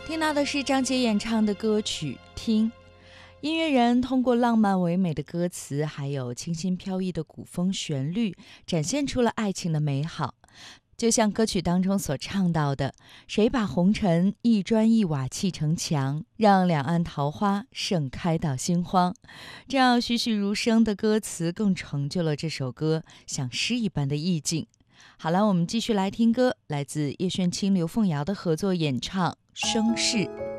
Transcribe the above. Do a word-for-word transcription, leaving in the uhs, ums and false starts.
听到的是张杰演唱的歌曲《听》。音乐人通过浪漫唯美的歌词，还有清新飘逸的古风旋律，展现出了爱情的美好。就像歌曲当中所唱到的，谁把红尘一砖一瓦砌成墙，让两岸桃花盛开到心慌。这样栩栩如生的歌词更成就了这首歌像诗一般的意境。好了，我们继续来听歌，来自叶炫清、刘凤瑶的合作演唱《声势》。